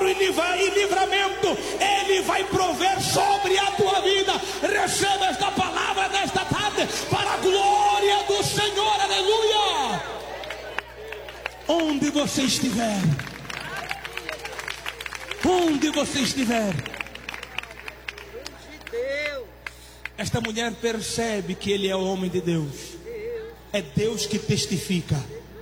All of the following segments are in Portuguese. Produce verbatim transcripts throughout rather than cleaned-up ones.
e livramento Ele vai prover sobre a tua vida. Receba esta palavra nesta tarde para a glória do Senhor. Aleluia. Onde você estiver, onde você estiver, esta mulher percebe que ele é o homem de Deus. É Deus que testifica.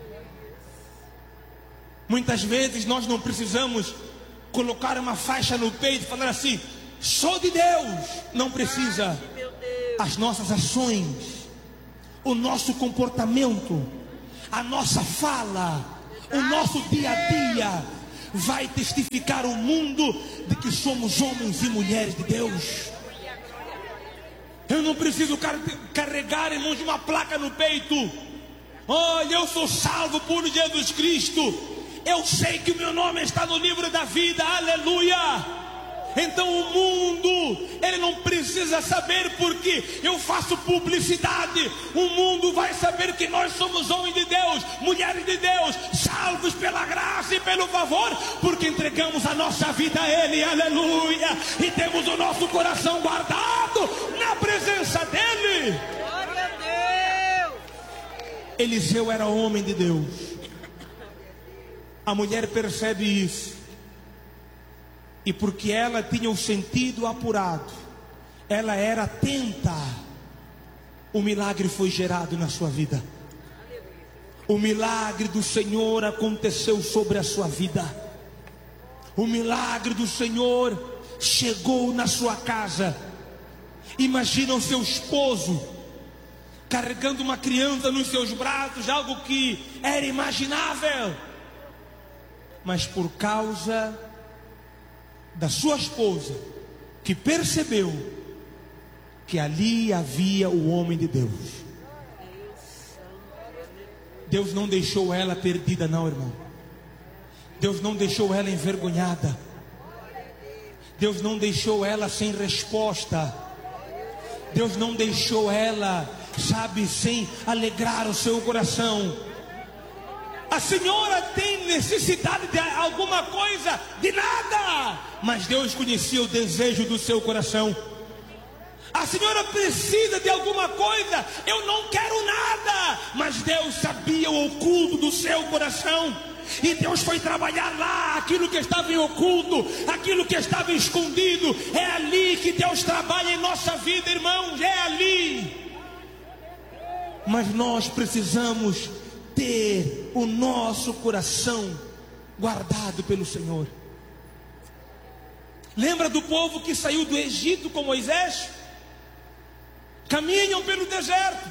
Muitas vezes nós não precisamos colocar uma faixa no peito e falar assim: sou de Deus. Não precisa. As nossas ações, o nosso comportamento, a nossa fala, o nosso dia a dia vai testificar ao mundo de que somos homens e mulheres de Deus. Eu não preciso car carregar, irmãos, uma placa no peito. Olha, eu sou salvo por Jesus Cristo. Eu sei que o meu nome está no livro da vida. Aleluia. Então o mundo, ele não precisa saber porque eu faço publicidade. O mundo vai saber que nós somos homens de Deus, mulheres de Deus, salvos pela graça e pelo favor, porque entregamos a nossa vida a Ele. Aleluia. E temos o nosso coração guardado na presença dEle. Glória a Deus. Eliseu era homem de Deus. A mulher percebe isso. E porque ela tinha o sentido apurado, ela era atenta, o milagre foi gerado na sua vida. O milagre do Senhor aconteceu sobre a sua vida. O milagre do Senhor chegou na sua casa. Imagina o seu esposo carregando uma criança nos seus braços, algo que era imaginável. Mas por causa da sua esposa, que percebeu que ali havia o homem de Deus, Deus não deixou ela perdida não, irmão. Deus não deixou ela envergonhada. Deus não deixou ela sem resposta. Deus não deixou ela, sabe, sem alegrar o seu coração. A senhora tem necessidade de alguma coisa? De nada. Mas Deus conhecia o desejo do seu coração. A senhora precisa de alguma coisa? Eu não quero nada. Mas Deus sabia o oculto do seu coração. E Deus foi trabalhar lá aquilo que estava em oculto, aquilo que estava escondido. É ali que Deus trabalha em nossa vida, irmãos. É ali. Mas nós precisamos ter o nosso coração guardado pelo Senhor. Lembra do povo que saiu do Egito com Moisés? Caminham pelo deserto.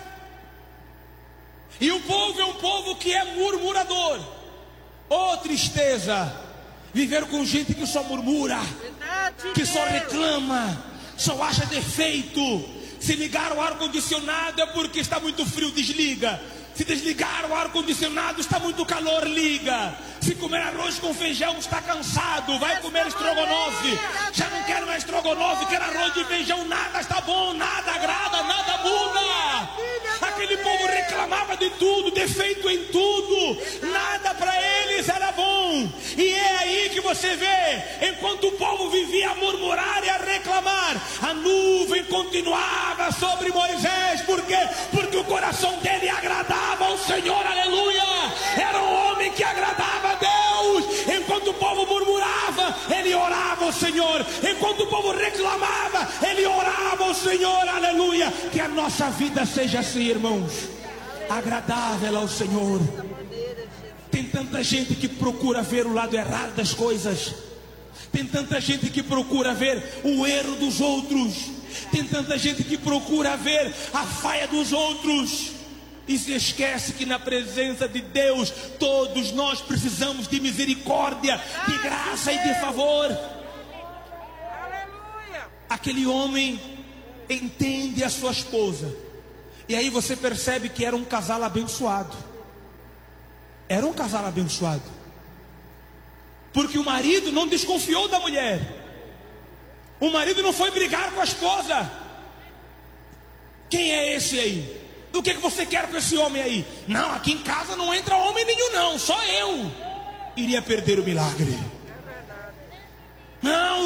E o povo é um povo que é murmurador. Oh, tristeza! Viver com gente que só murmura, que só reclama, só acha defeito. Se ligar o ar-condicionado é porque está muito frio, desliga. Se desligar o ar-condicionado, está muito calor, liga. Se comer arroz com feijão, está cansado, vai comer estrogonofe. Já não quer mais estrogonofe, quer arroz de feijão. Nada está bom, nada agrada, nada muda. Aquele povo reclamava de tudo, defeito em tudo. Nada para eles era bom. E é aí que você vê, enquanto o povo vivia a murmurar e a reclamar, a nuvem continuava sobre Moisés. Por quê? Porque o coração dele agradava ao Senhor, aleluia. Era um homem que agradava a Deus. Enquanto o povo murmurava, ele orava ao Senhor. Enquanto o povo reclamava, ele orava ao Senhor, aleluia. Que a nossa vida seja assim, irmãos, agradável ao Senhor. Tem tanta gente que procura ver o lado errado das coisas. Tem tanta gente que procura ver o erro dos outros. Tem tanta gente que procura ver a falha dos outros. E se esquece que na presença de Deus, todos nós precisamos de misericórdia, de graça e de favor. Aquele homem entende a sua esposa. E aí você percebe que era um casal abençoado. Era um casal abençoado. Porque o marido não desconfiou da mulher. O marido não foi brigar com a esposa. Quem é esse aí? O que, que você quer com esse homem aí? Não, aqui em casa não entra homem nenhum não, só eu. Iria perder o milagre.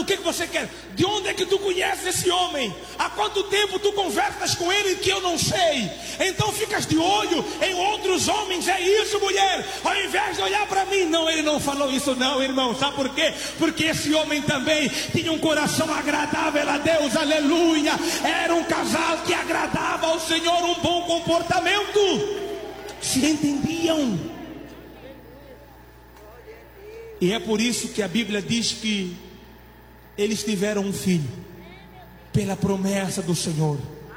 o que, que você quer? De onde é que tu conheces esse homem? Há quanto tempo tu conversas com ele que eu não sei? Então ficas de olho em outros homens, é isso, mulher? Ao invés de olhar para mim. Não, ele não falou isso não, irmão. Sabe por quê? Porque esse homem também tinha um coração agradável a Deus, aleluia. Era um casal que agradava ao Senhor, um bom comportamento. Se entendiam. E é por isso que a Bíblia diz que eles tiveram um filho, pela promessa do Senhor,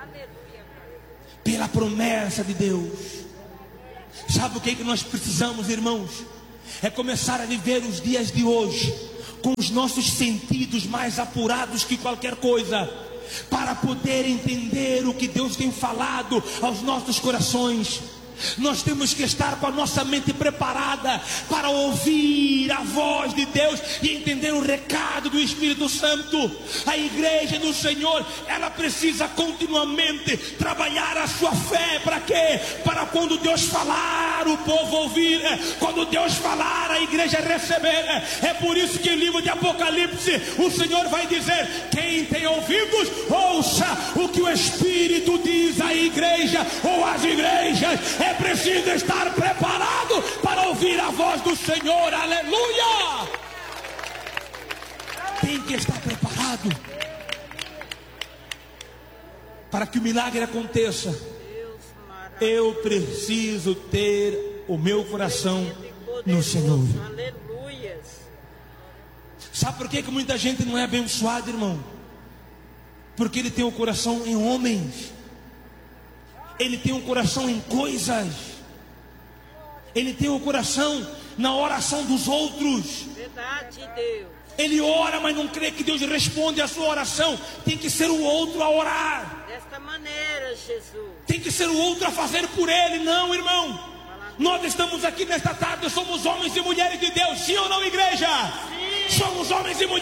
pela promessa de Deus. Sabe o que é que nós precisamos, irmãos? É começar a viver os dias de hoje com os nossos sentidos mais apurados que qualquer coisa, para poder entender o que Deus tem falado aos nossos corações. Nós temos que estar com a nossa mente preparada para ouvir a voz de Deus e entender o recado do Espírito Santo. A igreja do Senhor, ela precisa continuamente trabalhar a sua fé. Para quê? Para quando Deus falar, o povo ouvir. Quando Deus falar, a igreja receber. É por isso que no livro de Apocalipse o Senhor vai dizer: quem tem ouvidos, ouça o que o Espírito diz à igreja ou às igrejas. É preciso estar preparado para ouvir a voz do Senhor, aleluia. Tem que estar preparado para que o milagre aconteça. Eu preciso ter o meu coração no Senhor. Sabe por que que muita gente não é abençoada, irmão? Porque ele tem o coração em homens. Ele tem um coração em coisas. Ele tem um coração na oração dos outros. Verdade, Deus. Ele ora, mas não crê que Deus responde a sua oração. Tem que ser o outro a orar. Desta maneira, Jesus. Tem que ser o outro a fazer por ele. Não, irmão. Nós estamos aqui nesta tarde, somos homens e mulheres de Deus. Sim ou não, igreja? Sim. Somos homens e mulheres.